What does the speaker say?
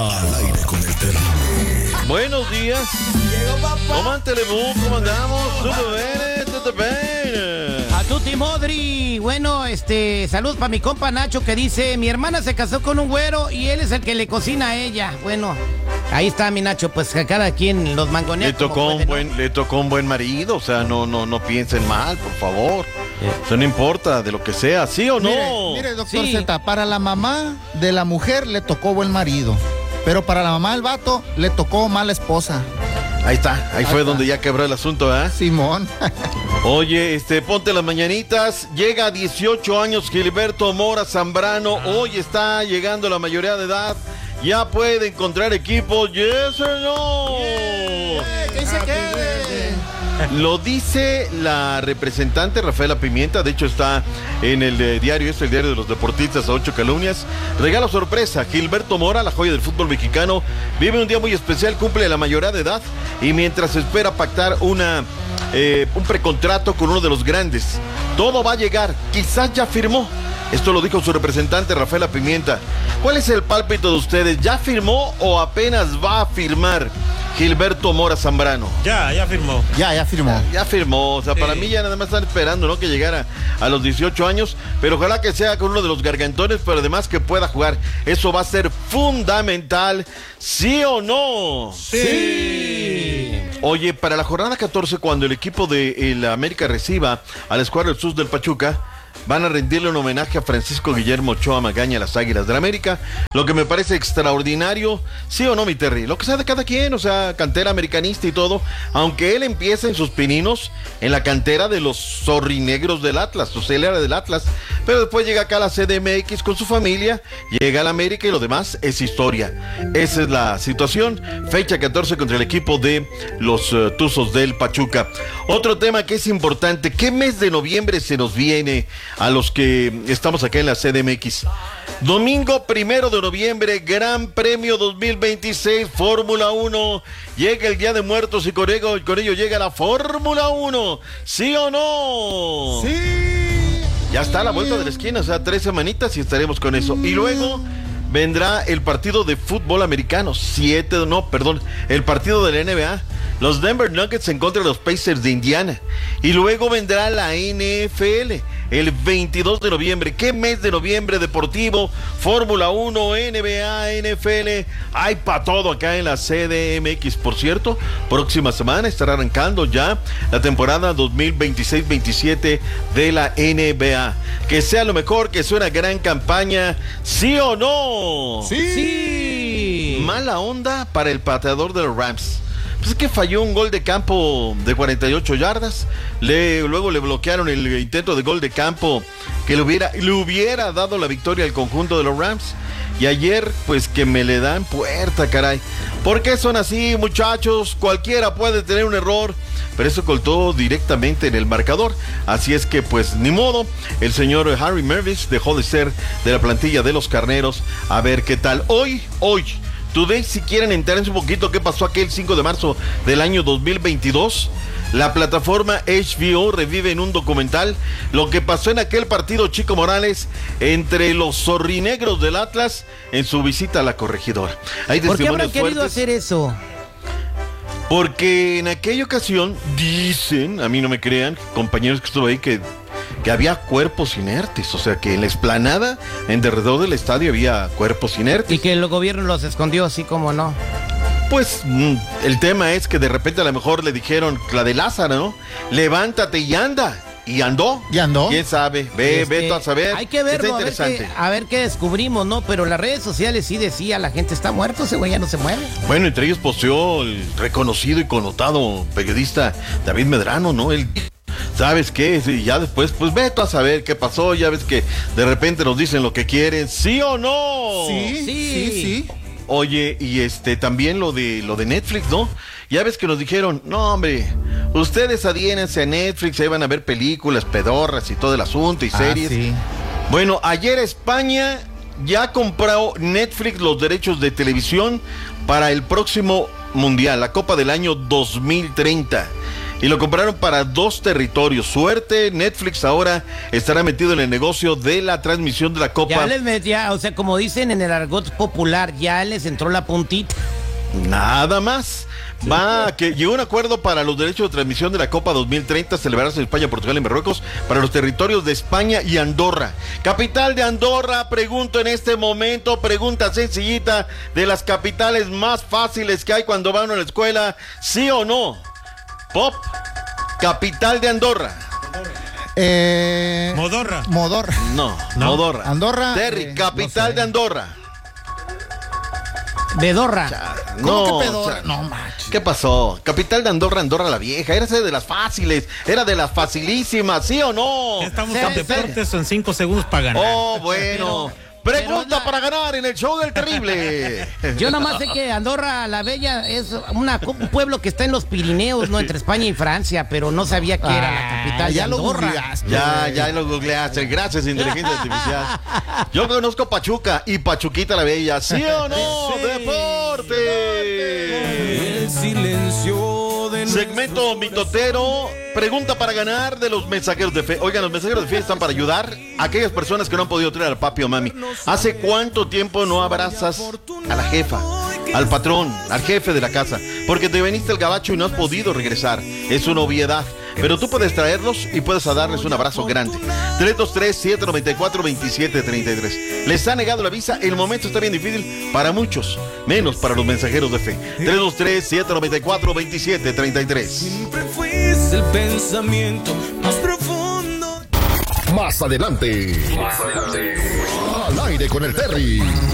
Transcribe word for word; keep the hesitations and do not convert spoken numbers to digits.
Al aire con el terrible. Buenos días. Llegó papá. ¿Cómo en Telebú? ¿Cómo andamos? Súper bien, súper bien. A tutti modri. Bueno, este, salud para mi compa Nacho que dice, mi hermana se casó con un güero y él es el que le cocina a ella. Bueno, ahí está mi Nacho, pues a cada quien los mangonea. Le tocó puede, un ¿no? buen, le tocó un buen marido, o sea, no, no, no piensen mal, por favor. Eso no importa de lo que sea, ¿sí o no? Mire, mire doctor Sí. Z, para la mamá de la mujer le tocó buen marido, pero para la mamá del vato le tocó mala esposa. Ahí está, ahí fue donde ya quebró el asunto, ¿verdad? Simón. Oye, este, ponte las mañanitas. Llega a dieciocho años Gilberto Mora Zambrano. Hoy está llegando a la mayoría de edad. Ya puede encontrar equipo. Yes or no. ¿Qué se quede? Lo dice la representante Rafaela Pimienta. De hecho está en el eh, diario, es el diario de los deportistas a ocho calumnias. Regalo sorpresa, Gilberto Mora, la joya del fútbol mexicano, vive un día muy especial, cumple la mayoría de edad y mientras espera pactar una eh, un precontrato con uno de los grandes. Todo va a llegar, quizás ya firmó. Esto lo dijo su representante Rafaela Pimienta. ¿Cuál es el pálpito de ustedes? ¿Ya firmó o apenas va a firmar Gilberto Mora Zambrano? Ya, ya firmó. Ya, ya firmó. Ya firmó, o sea, Sí. para mí ya nada más están esperando, ¿no? Que llegara a los dieciocho años, pero ojalá que sea con uno de los gargantones, pero además que pueda jugar. Eso va a ser fundamental, ¿sí o no? Sí. Oye, para la jornada catorce, cuando el equipo de el América reciba a la escuadra del Sus del Pachuca, van a rendirle un homenaje a Francisco Guillermo Ochoa Magaña, las Águilas del América, lo que me parece extraordinario, ¿sí o no, mi Terry? Lo que sea de cada quien, o sea, cantera americanista y todo, aunque él empieza en sus pininos en la cantera de los zorrinegros del Atlas, o sea, él era del Atlas, pero después llega acá a la C D M X con su familia, llega al América y lo demás es historia. Esa es la situación, fecha catorce contra el equipo de los uh, Tuzos del Pachuca. Otro tema que es importante, ¿qué mes de noviembre se nos viene a los que estamos acá en la C D M X? Domingo primero de noviembre, Gran Premio dos mil veintiséis, Fórmula uno. Llega el Día de Muertos y con ello, con ello llega la Fórmula uno. ¿Sí o no? Sí. Ya está a la vuelta de la esquina, o sea, tres semanitas y estaremos con eso. Y luego vendrá el partido de fútbol americano, siete, no, perdón, el partido de la N B A. Los Denver Nuggets en contra de los Pacers de Indiana. Y luego vendrá la N F L el veintidós de noviembre. ¿Qué mes de noviembre deportivo? Fórmula uno, N B A, N F L. Hay para todo acá en la C D M X. Por cierto, próxima semana estará arrancando ya la temporada dos mil veintiséis veintisiete de la N B A. Que sea lo mejor, que sea una gran campaña. ¿Sí o no? Sí. Sí. Mala onda para el pateador de los Rams. Pues es que falló un gol de campo de cuarenta y ocho yardas. Le, luego le bloquearon el intento de gol de campo que le hubiera, le hubiera dado la victoria al conjunto de los Rams. Y ayer, pues que me le dan puerta, caray. ¿Por qué son así, muchachos? Cualquiera puede tener un error, pero eso coltó directamente en el marcador. Así es que, pues, ni modo. El señor Harry Mervis dejó de ser de la plantilla de los Carneros. A ver qué tal. Hoy, hoy... Today, si quieren enterarse un poquito qué pasó aquel cinco de marzo del año dos mil veintidós, la plataforma H B O revive en un documental lo que pasó en aquel partido Chico Morales entre los zorrinegros del Atlas en su visita a la corregidora. Hay ¿Por qué testimonios habrán querido fuertes, hacer eso? porque en aquella ocasión dicen, a mí no me crean, compañeros que estuve ahí, que que había cuerpos inertes, o sea que en la explanada, en derredor del estadio había cuerpos inertes. Y que el gobierno los escondió, así como no. Pues mm, el tema es que de repente a lo mejor le dijeron, la de Lázaro, ¿no? Levántate y anda. Y andó. ¿Y andó? ¿Quién sabe? Ve, Este, ve tú a saber. Hay que verlo, Está a ver, interesante. qué, a ver qué descubrimos, ¿no? Pero las redes sociales sí decía, la gente está muerto, ese güey ya no se mueve. Bueno, entre ellos posteó el reconocido y connotado periodista David Medrano, ¿no? Él, ¿sabes qué? Y ya después, pues ve tú a saber qué pasó. Ya ves que de repente nos dicen lo que quieren. ¿Sí o no? Sí, Sí. sí, sí. Oye, y este también lo de lo de Netflix, ¿no? Ya ves que nos dijeron, no, hombre, ustedes adhiérense a Netflix, ahí van a ver películas, pedorras y todo el asunto y Ah, series. sí. Bueno, ayer España ya compró Netflix los derechos de televisión para el próximo Mundial, la Copa del año dos mil treinta. Y lo compraron para dos territorios. Suerte, Netflix ahora estará metido en el negocio de la transmisión de la Copa. Ya les metía, o sea, como dicen en el argot popular, ya les entró la puntita. Nada más. Va, que llegó un acuerdo para los derechos de transmisión de la Copa dos mil treinta, celebrarse en España, Portugal y Marruecos, para los territorios de España y Andorra. Capital de Andorra, pregunto en este momento, pregunta sencillita, de las capitales más fáciles que hay cuando van a la escuela, ¿sí o no? Pop, capital de Andorra. Eh, Modorra. Modorra. No, No. Andorra. Andorra. Terry, eh, capital no sé. de Andorra. Bedorra. ¿Cómo No, que pedorra? o sea, No, macho. ¿qué pasó? Capital de Andorra, Andorra la Vieja. Era de las fáciles, era de las facilísimas, ¿sí o no? Ya estamos Sí, con sí. deportes en cinco segundos para ganar. Oh, bueno. Pero- Pregunta pero la- para ganar en el show del terrible. Yo nada más sé que Andorra la Bella es una, un pueblo que está en los Pirineos, ¿no? Entre España y Francia, pero no sabía que era la capital Ah, de ya lo Andorra. googleaste. Ya, ya lo googleaste. Gracias, inteligencia artificial. Yo conozco Pachuca y Pachuquita la Bella. ¿Sí o no? Sí. ¡Deporte! El silencio de Segmento mitotero. Pregunta para ganar de los mensajeros de fe. Oigan, los mensajeros de fe están para ayudar a aquellas personas que no han podido traer al papi o mami. ¿Hace cuánto tiempo no abrazas a la jefa, al patrón, al jefe de la casa? Porque te veniste al gabacho y no has podido regresar. Es una obviedad. Pero tú puedes traerlos y puedes darles un abrazo grande. tres dos tres, siete nueve cuatro, dos siete tres tres. Les ha negado la visa. El momento está bien difícil para muchos, menos para los mensajeros de fe. tres dos tres, siete nueve cuatro, dos siete tres tres. siempre fuiste el pensamiento más profundo. Más adelante. Más adelante. Al aire con el Terry.